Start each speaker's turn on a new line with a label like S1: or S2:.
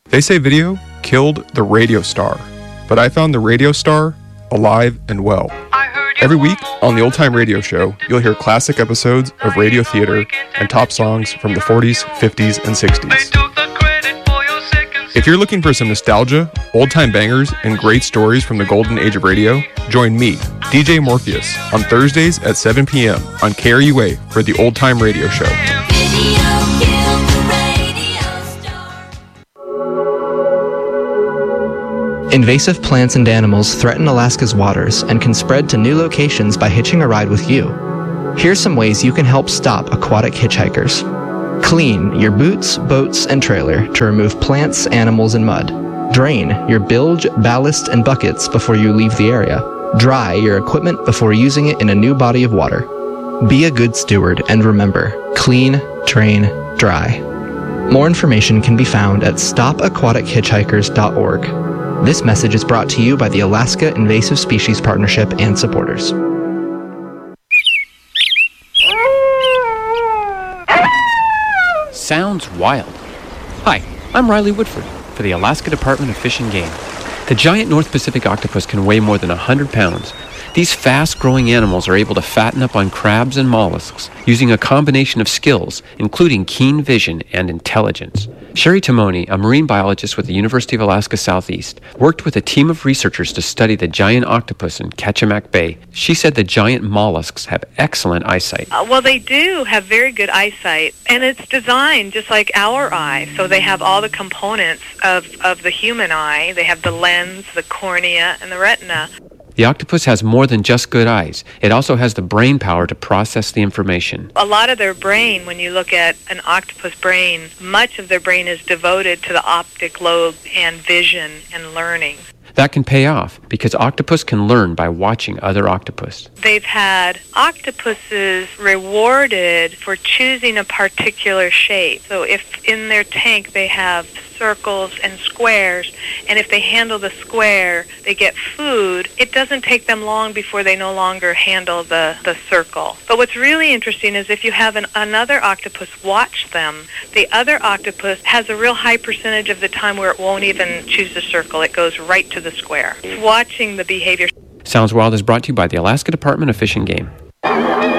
S1: They say video killed the radio star, but I found the radio star alive and well. Every week on the Old Time Radio Show, you'll hear classic episodes of radio theater and top songs from the 40s, 50s, and 60s. If you're looking for some nostalgia, old-time bangers, and great stories from the golden age of radio, join me, DJ Morpheus, on Thursdays at 7 p.m. on KRUA for the Old Time Radio Show.
S2: Invasive plants and animals threaten Alaska's waters and can spread to new locations by hitching a ride with you. Here's some ways you can help stop aquatic hitchhikers. Clean your boots, boats, and trailer to remove plants, animals, and mud. Drain your bilge, ballast, and buckets before you leave the area. Dry your equipment before using it in a new body of water. Be a good steward and remember, clean, drain, dry. More information can be found at stopaquatichitchhikers.org. This message is brought to you by the Alaska Invasive Species Partnership and supporters.
S3: Sounds wild. Hi, I'm Riley Woodford for the Alaska Department of Fish and Game. The giant North Pacific octopus can weigh more than 100 pounds. These fast-growing animals are able to fatten up on crabs and mollusks using a combination of skills, including keen vision and intelligence. Sherry Timoni, a marine biologist with the University of Alaska Southeast, worked with a team of researchers to study the giant octopus in Kachemak Bay. She said the giant mollusks have excellent eyesight.
S4: Well, they do have very good eyesight, and it's designed just like our eye. So they have all the components of the human eye. They have the lens, the cornea, and the retina.
S3: The octopus has more than just good eyes. It also has the brain power to process the information.
S4: A lot of their brain, when you look at an octopus brain, much of their brain is devoted to the optic lobe and vision and learning.
S3: That can pay off because octopus can learn by watching other octopus.
S4: They've had octopuses rewarded for choosing a particular shape. So if in their tank they have circles and squares, and if they handle the square, they get food, it doesn't take them long before they no longer handle the circle. But what's really interesting is if you have another octopus watch them, the other octopus has a real high percentage of the time where it won't even choose the circle. It goes right to the square. Watching the behavior.
S3: Sounds Wild is brought to you by the Alaska Department of Fish and Game.